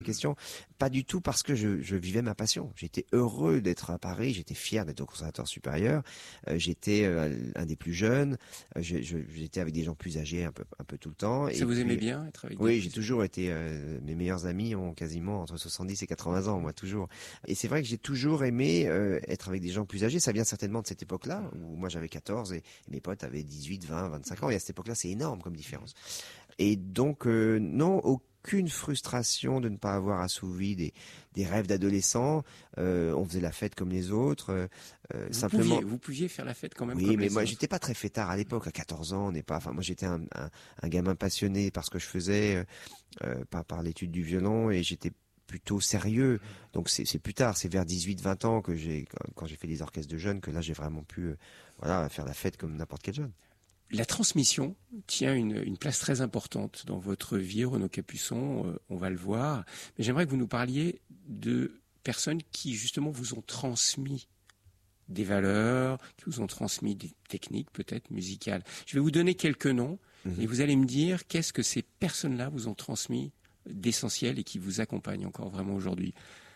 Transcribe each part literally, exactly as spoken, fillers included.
question, pas du tout parce que je, je vivais ma passion. J'étais heureux d'être à Paris, j'étais fier d'être au conservatoire supérieur, euh, j'étais euh, un des plus jeunes, euh, je, je, j'étais avec des gens plus âgés un peu, un peu tout le temps. Ça et vous puis, aimait bien être avec des Oui, j'ai toujours été, euh, mes meilleurs amis ont quasiment entre soixante-dix et quatre-vingts ans, moi toujours. Et c'est vrai que j'ai toujours aimé euh, être avec des gens plus âgés, ça vient certainement de cette époque-là, où moi j'avais quatorze et, et mes potes avaient dix-huit, vingt, vingt-cinq ans, et à cette époque-là c'est énorme comme différence. Et donc, euh, non, aucune frustration de ne pas avoir assouvi des, des rêves d'adolescent. Euh, on faisait la fête comme les autres. Euh, vous simplement, pouviez, vous pouviez faire la fête quand même. oui, comme mais les moi, autres. j'étais pas très fêtard à l'époque. À quatorze ans, on n'est pas. Enfin, moi, j'étais un, un, un gamin passionné par ce que je faisais, euh, par, par l'étude du violon, et j'étais plutôt sérieux. Donc c'est, c'est plus tard, c'est vers dix-huit vingt ans que j'ai, quand j'ai fait des orchestres de jeunes, que là, j'ai vraiment pu, euh, voilà, faire la fête comme n'importe quel jeune. La transmission tient une, une place très importante dans votre vie, Renaud Capuçon, euh, on va le voir. Mais j'aimerais que vous nous parliez de personnes qui, justement, vous ont transmis des valeurs, qui vous ont transmis des techniques, peut-être, musicales. Je vais vous donner quelques noms, mmh. et vous allez me dire qu'est-ce que ces personnes-là vous ont transmis d'essentiel et qui vous accompagnent encore vraiment aujourd'hui.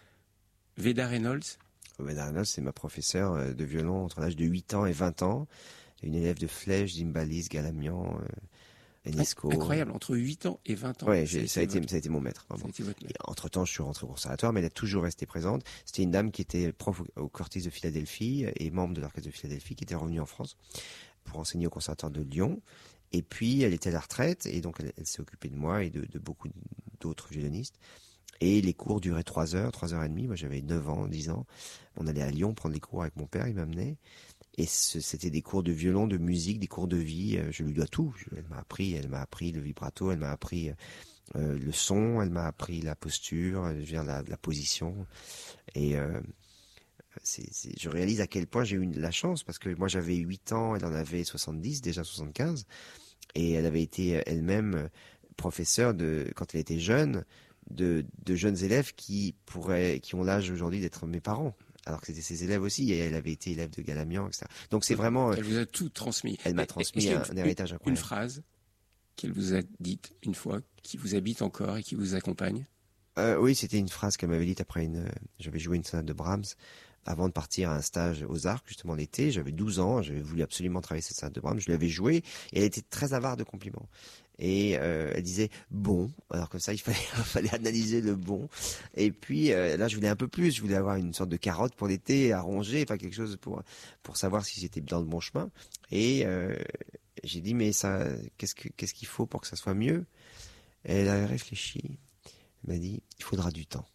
Veda Reynolds. Veda Reynolds, c'est ma professeure de violon entre l'âge de huit ans et vingt ans. Une élève de Flèche, Zimbalist, Galamian, euh, Enesco. Incroyable, entre huit ans et vingt ans. Ouais, j'ai, ça, a été, votre... ça a été mon maître. Ça a été votre maître. Entre temps, je suis rentré au conservatoire, mais elle a toujours resté présente. C'était une dame qui était prof au, au Curtis de Philadelphie et membre de l'orchestre de Philadelphie, qui était revenue en France pour enseigner au conservatoire de Lyon. Et puis, elle était à la retraite, et donc elle, elle s'est occupée de moi et de, de beaucoup d'autres violonistes. Et les cours duraient trois heures, trois heures et demie. Moi, j'avais neuf ans, dix ans. On allait à Lyon prendre les cours avec mon père, il m'amenait. Et ce, c'était des cours de violon, de musique, des cours de vie. Je lui dois tout. Je, elle m'a appris, elle m'a appris le vibrato, elle m'a appris euh, le son, elle m'a appris la posture, je veux dire, la, la position. Et euh, c'est, c'est, je réalise à quel point j'ai eu la chance, parce que moi j'avais huit ans, elle en avait soixante-dix, déjà soixante-quinze. Et elle avait été elle-même professeure de, quand elle était jeune, de, de jeunes élèves qui pourraient, qui ont l'âge aujourd'hui d'être mes parents. Alors que c'était ses élèves aussi, et elle avait été élève de Galamian, et cetera. Donc c'est vraiment... Elle vous a tout transmis. Elle m'a transmis un, un héritage incroyable. Une phrase qu'elle vous a dite une fois, qui vous habite encore et qui vous accompagne? euh, Oui, c'était une phrase qu'elle m'avait dite après une... J'avais joué une sonate de Brahms avant de partir à un stage aux Arcs, justement l'été. J'avais douze ans, j'avais voulu absolument travailler cette sonate de Brahms. Je l'avais jouée, et elle était très avare de compliments. Et euh, elle disait bon, alors comme ça il fallait il fallait analyser le bon. Et puis euh, là je voulais un peu plus, je voulais avoir une sorte de carotte pour l'été à ronger, enfin quelque chose pour pour savoir si j'étais dans le bon chemin. Et euh, j'ai dit mais ça, qu'est-ce que qu'est-ce qu'il faut pour que ça soit mieux? Et elle a réfléchi, elle m'a dit il faudra du temps.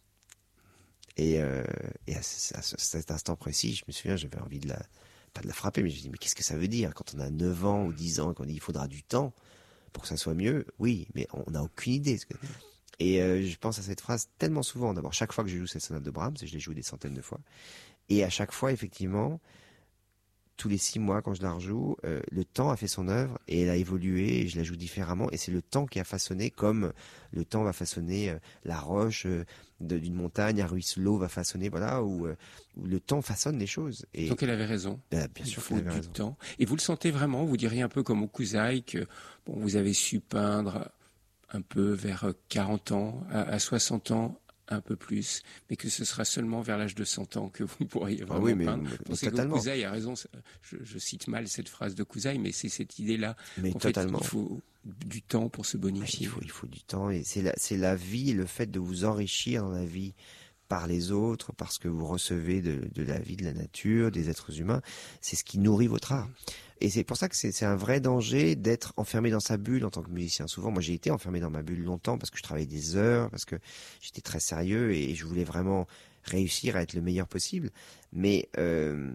Et, euh, et à, ce, à, ce, à cet instant précis, je me souviens, j'avais envie de la pas de la frapper, mais je dis mais qu'est-ce que ça veut dire quand on a neuf ans ou dix ans et qu'on dit il faudra du temps pour que ça soit mieux? Oui, mais on n'a aucune idée. Et euh, je pense à cette phrase tellement souvent. D'abord, chaque fois que je joue cette sonate de Brahms, et je l'ai joué des centaines de fois, et à chaque fois, effectivement, tous les six mois, quand je la rejoue, euh, le temps a fait son œuvre, et elle a évolué, et je la joue différemment, et c'est le temps qui a façonné, comme le temps va façonner euh, la roche euh, de, d'une montagne, un ruisseau va façonner, voilà, où, euh, où le temps façonne les choses. Et donc elle avait raison. Ben, bien sûr, il faut elle avait du raison. temps. Et vous le sentez vraiment? Vous diriez un peu comme Hokusai que bon, vous avez su peindre un peu vers quarante ans, à, à soixante ans, un peu plus, mais que ce sera seulement vers l'âge de cent ans que vous pourriez vraiment ah oui, mais, peindre. mais, Pensez mais totalement. Hokusai a raison, je, je cite mal cette phrase de Hokusai, mais c'est cette idée-là. Mais en totalement. Fait, il faut du temps pour se bonifier. Il faut, il faut du temps, et c'est la, c'est la vie, le fait de vous enrichir dans la vie par les autres, parce que vous recevez de, de la vie, de la nature, des êtres humains, c'est ce qui nourrit votre art. Et c'est pour ça que c'est, c'est un vrai danger d'être enfermé dans sa bulle en tant que musicien. Souvent, moi j'ai été enfermé dans ma bulle longtemps parce que je travaillais des heures, parce que j'étais très sérieux et je voulais vraiment réussir à être le meilleur possible. Mais euh,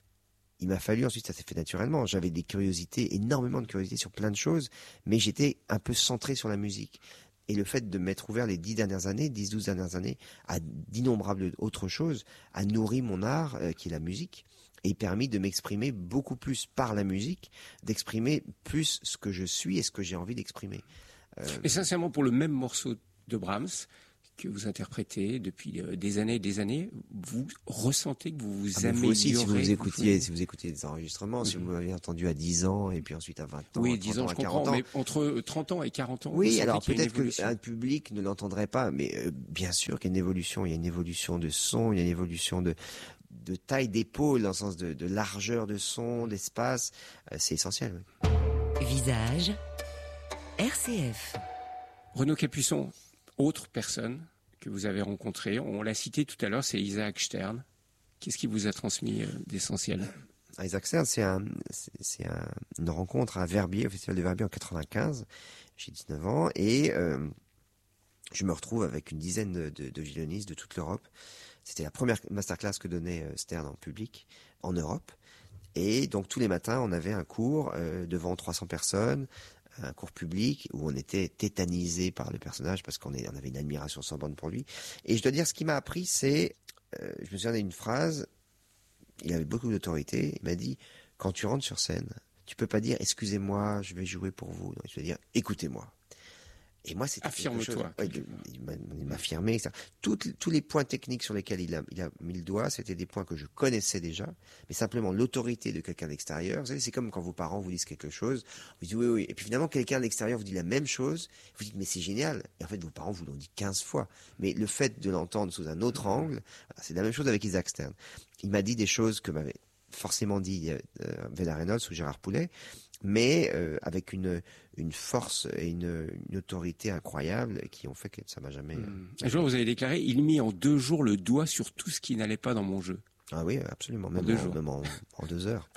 il m'a fallu, ensuite ça s'est fait naturellement, j'avais des curiosités, énormément de curiosités sur plein de choses, mais j'étais un peu centré sur la musique. Et le fait de m'être ouvert les dix dernières années, dix, douze dernières années, à d'innombrables autres choses, a nourri mon art, euh, qui est la musique, et permis de m'exprimer beaucoup plus par la musique, d'exprimer plus ce que je suis et ce que j'ai envie d'exprimer. Euh... Et sincèrement, pour le même morceau de Brahms, que vous interprétez depuis des années et des années, vous ressentez que vous vous Ah, mais améliorez. vous aussi, si vous vous écoutiez, vous... si vous écoutiez des enregistrements, Mm-hmm. si vous m'avez entendu à dix ans et puis ensuite à vingt ans, oui, à dix trente ans, ans, je à comprends, quarante ans. mais entre trente ans et quarante ans, Oui, vous alors sentez qu'il y a une peut-être évolution. qu'un public ne l'entendrait pas, mais euh, bien sûr qu'il y a une évolution. Il y a une évolution de son, il y a une évolution de, de taille d'épaule, dans le sens de, de largeur de son, d'espace. Euh, c'est essentiel. Oui. Visage, R C F. Renaud Capuçon, autre personne que vous avez rencontrée, on l'a cité tout à l'heure, c'est Isaac Stern. Qu'est-ce qui vous a transmis euh, d'essentiel? Isaac Stern, c'est, un, c'est, c'est un, une rencontre à Verbier, au Festival de Verbier en quatre-vingt-quinze. J'ai dix-neuf ans et euh, je me retrouve avec une dizaine de, de, de violonistes de toute l'Europe. C'était la première masterclass que donnait Stern en public en Europe. Et donc tous les matins, on avait un cours euh, devant trois cents personnes, un cours public où on était tétanisé par le personnage parce qu'on est, on avait une admiration sans borne pour lui. Et je dois dire, ce qui m'a appris, c'est, euh, je me souviens d'une phrase, il avait beaucoup d'autorité, il m'a dit, quand tu rentres sur scène, tu peux pas dire, excusez-moi, je vais jouer pour vous. Non, tu peux dire, écoutez-moi. Et moi, c'était quelque chose. Affirme-toi. Ouais, il, il, m'a, il m'a affirmé, et cetera. Toutes, tous les points techniques sur lesquels il a, il a mis le doigt, c'était des points que je connaissais déjà, mais simplement l'autorité de quelqu'un d'extérieur. Vous savez, c'est comme quand vos parents vous disent quelque chose, vous dites oui, oui, et puis finalement, quelqu'un d'extérieur vous dit la même chose, vous dites mais c'est génial. Et en fait, vos parents vous l'ont dit quinze fois. Mais le fait de l'entendre sous un autre angle, c'est la même chose avec Isaac Stern. Il m'a dit des choses que m'avait forcément dit euh, Bella Reynolds ou Gérard Poulet, mais euh, avec une une force et une, une autorité incroyable qui ont fait que ça m'a jamais... Mmh. Un jour, vous avez déclaré, il mit en deux jours le doigt sur tout ce qui n'allait pas dans mon jeu. Ah oui, absolument, même en, deux en, jours. même en, en deux heures.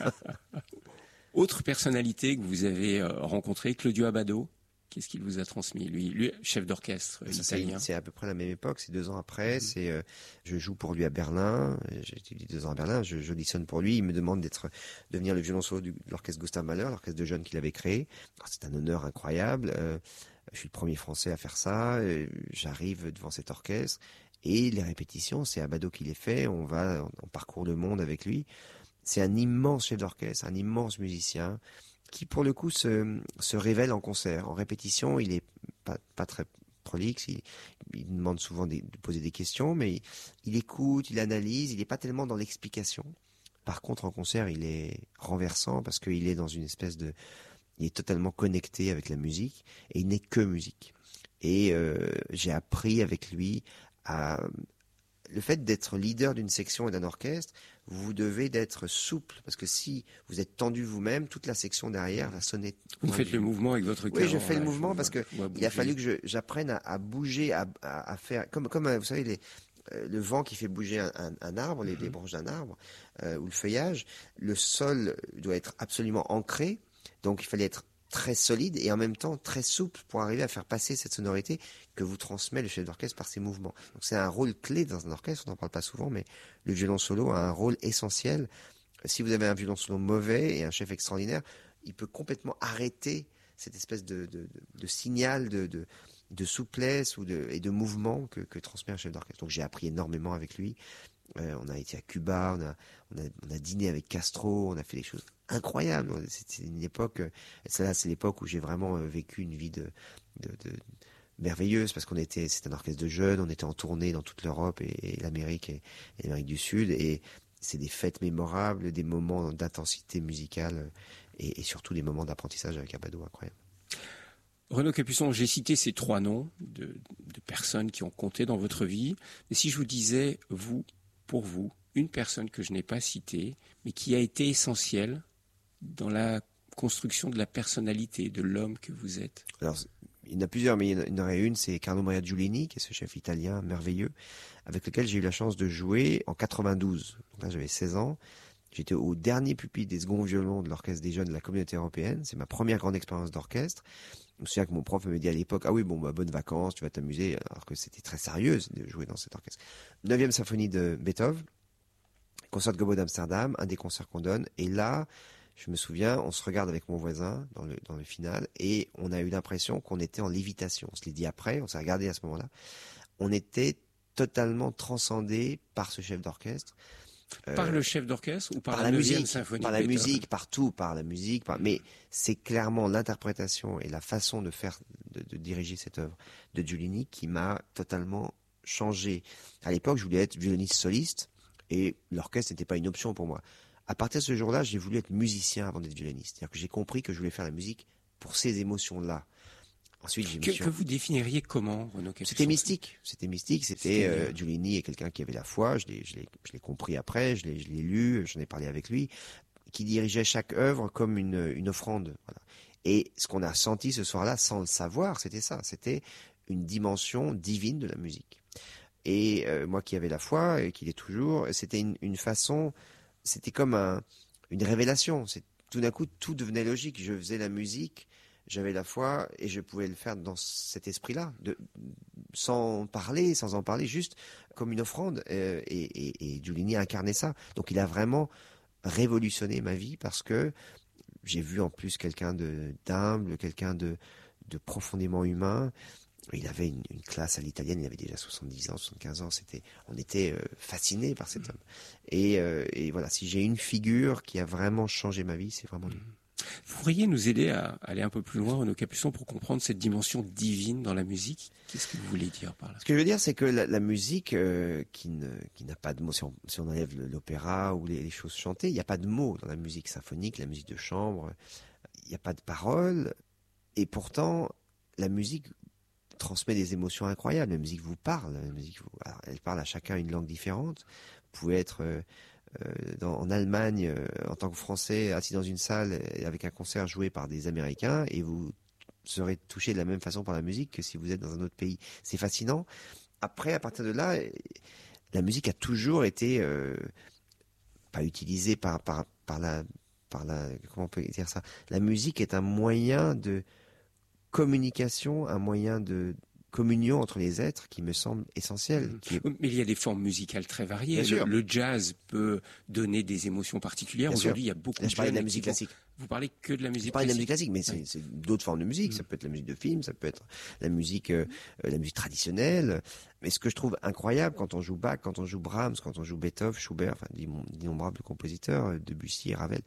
Autre personnalité que vous avez euh, rencontrée, Claudio Abbado. Qu'est-ce qu'il vous a transmis, lui, lui chef d'orchestre Ça, italien. C'est, c'est à peu près la même époque, c'est deux ans après. Mmh. C'est, euh, je joue pour lui à Berlin. J'ai étudié deux ans à Berlin. Je, j'auditionne pour lui. Il me demande d'être, de devenir le violon solo du, de l'orchestre Gustav Mahler, l'orchestre de jeunes qu'il avait créé. Alors, c'est un honneur incroyable. Euh, je suis le premier Français à faire ça. Euh, j'arrive devant cet orchestre et les répétitions, c'est Abbado qui les fait. On va, on, on parcourt le monde avec lui. C'est un immense chef d'orchestre, un immense musicien, qui pour le coup se, se révèle en concert. En répétition, il est pas, pas très prolixe, il, il demande souvent des, de poser des questions, mais il, il écoute, il analyse, il n'est pas tellement dans l'explication. Par contre, en concert, il est renversant parce qu'il est dans une espèce de... Il est totalement connecté avec la musique et il n'est que musique. Et euh, j'ai appris avec lui à... Le fait d'être leader d'une section et d'un orchestre, vous devez d'être souple, parce que si vous êtes tendu vous-même, toute la section derrière va sonner. Vous faites le mouvement avec votre cœur. Oui, je fais là, le mouvement vois, parce que il a fallu que je, j'apprenne à, à bouger, à, à, à faire, comme, comme vous savez, les, euh, le vent qui fait bouger un, un, un arbre, les, mm-hmm. les branches d'un arbre, euh, ou le feuillage, le sol doit être absolument ancré, donc il fallait être très solide et en même temps très souple pour arriver à faire passer cette sonorité que vous transmet le chef d'orchestre par ses mouvements. Donc c'est un rôle clé dans un orchestre, on n'en parle pas souvent, mais le violon solo a un rôle essentiel. Si vous avez un violon solo mauvais et un chef extraordinaire, il peut complètement arrêter cette espèce de, de, de, de signal de, de, de souplesse ou de, et de mouvement que, que transmet un chef d'orchestre. Donc j'ai appris énormément avec lui. Euh, on a été à Cuba, on a, on a, on a dîné avec Castro, on a fait des choses incroyables. C'était une époque, celle-là, c'est l'époque où j'ai vraiment vécu une vie de, de, de merveilleuse parce qu'on était, c'était un orchestre de jeunes, on était en tournée dans toute l'Europe et, et l'Amérique et, et l'Amérique du Sud et c'est des fêtes mémorables, des moments d'intensité musicale et, et surtout des moments d'apprentissage avec Abbado incroyables. Renaud Capuçon, j'ai cité ces trois noms de, de personnes qui ont compté dans votre vie, mais si je vous disais, vous, pour vous, une personne que je n'ai pas citée, mais qui a été essentielle dans la construction de la personnalité de l'homme que vous êtes. Alors, il y en a plusieurs, mais il y en aurait une, c'est Carlo Maria Giulini, qui est ce chef italien merveilleux, avec lequel j'ai eu la chance de jouer en quatre-vingt-douze. Donc là, j'avais seize ans. J'étais au dernier pupitre des seconds violons de l'Orchestre des Jeunes de la Communauté Européenne. C'est ma première grande expérience d'orchestre. Je me souviens que mon prof me dit à l'époque, ah oui, bon, bah, bonnes vacances, tu vas t'amuser, alors que c'était très sérieux de jouer dans cet orchestre. Neuvième symphonie de Beethoven, concert de Gobbo d'Amsterdam, un des concerts qu'on donne. Et là, je me souviens, on se regarde avec mon voisin dans le, dans le final et on a eu l'impression qu'on était en lévitation. On se l'est dit après, on s'est regardé à ce moment-là. On était totalement transcendé par ce chef d'orchestre. Par euh, le chef d'orchestre ou par, par la, la musique, symphonie par la Beethoven. musique, partout, par la musique. Par... Mais c'est clairement l'interprétation et la façon de faire, de, de diriger cette œuvre de Giulini qui m'a totalement changé. À l'époque, je voulais être violoniste soliste et l'orchestre n'était pas une option pour moi. À partir de ce jour-là, j'ai voulu être musicien avant d'être violoniste. C'est-à-dire que j'ai compris que je voulais faire la musique pour ces émotions-là. Ensuite, j'ai que, que vous définiriez comment, Renaud Capuçon? C'était mystique. C'était mystique. C'était euh, Giulini est quelqu'un qui avait la foi. Je l'ai, je l'ai, je l'ai compris après. Je l'ai, je l'ai lu. J'en ai parlé avec lui. Qui dirigeait chaque œuvre comme une, une offrande. Voilà. Et ce qu'on a senti ce soir-là, sans le savoir, c'était ça. C'était une dimension divine de la musique. Et euh, moi qui avais la foi et qui l'ai toujours, c'était une, une façon. C'était comme un, une révélation. C'est, tout d'un coup, tout devenait logique. Je faisais la musique. J'avais la foi et je pouvais le faire dans cet esprit-là, de, sans parler, sans en parler, juste comme une offrande. Euh, et, et, et Giulini a incarné ça. Donc il a vraiment révolutionné ma vie parce que j'ai vu en plus quelqu'un de d'humble, quelqu'un de, de profondément humain. Il avait une, une classe à l'italienne, il avait déjà soixante-dix ans, soixante-quinze ans. C'était, on était euh, fascinés par cet homme. Et, euh, et voilà, si j'ai une figure qui a vraiment changé ma vie, c'est vraiment lui. Vous pourriez nous aider à aller un peu plus loin, Renaud Capuçon, pour comprendre cette dimension divine dans la musique. Qu'est-ce que vous voulez dire par là? Ce que je veux dire, c'est que la, la musique euh, qui, ne, qui n'a pas de mots, si on, si on enlève l'opéra ou les, les choses chantées, il n'y a pas de mots dans la musique symphonique, la musique de chambre, il n'y a pas de paroles. Et pourtant, la musique transmet des émotions incroyables. La musique vous parle. La musique vous, alors, elle parle à chacun une langue différente. Vous pouvez être... Euh, Euh, dans, en Allemagne, euh, en tant que Français, assis dans une salle avec un concert joué par des Américains, et vous serez touché de la même façon par la musique que si vous êtes dans un autre pays. C'est fascinant. Après, à partir de là, la musique a toujours été euh, pas utilisée par par par la par la comment on peut dire ça. La musique est un moyen de communication, un moyen de communion entre les êtres qui me semble essentiel. Qui est... Mais il y a des formes musicales très variées. Le, le jazz peut donner des émotions particulières. Bien Aujourd'hui, sûr. Il y a beaucoup Là, de je parlais de la musique vont... classique. Vous parlez que de la musique je parlais classique. de la musique classique, mais c'est, oui. c'est d'autres formes de musique. Mm. Ça peut être la musique de film, ça peut être la musique, euh, la musique traditionnelle. Mais ce que je trouve incroyable quand on joue Bach, quand on joue Brahms, quand on joue Beethoven, Schubert, enfin d'innombrables compositeurs, Debussy et Ravel,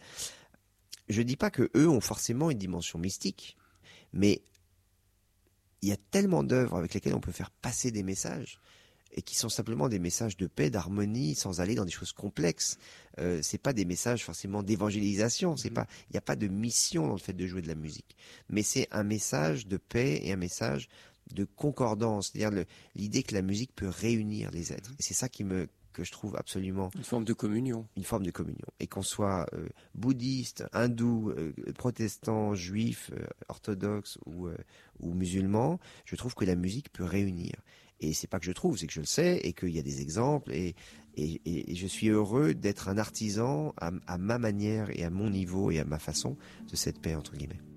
je dis pas que eux ont forcément une dimension mystique, mais il y a tellement d'œuvres avec lesquelles on peut faire passer des messages et qui sont simplement des messages de paix, d'harmonie, sans aller dans des choses complexes. Euh, c'est pas des messages forcément d'évangélisation. C'est mmh. pas, il n'y a pas de mission dans le fait de jouer de la musique, mais c'est un message de paix et un message de concordance, c'est-à-dire le, l'idée que la musique peut réunir les êtres. Et c'est ça qui me que je trouve absolument... Une forme de communion. Une forme de communion. Et qu'on soit euh, bouddhiste, hindou, euh, protestant, juif, euh, orthodoxe ou, euh, ou musulman, je trouve que la musique peut réunir. Et c'est pas que je trouve, c'est que je le sais et qu'il y a des exemples. Et, et, et, et je suis heureux d'être un artisan à, à ma manière et à mon niveau et à ma façon de cette paix, entre guillemets.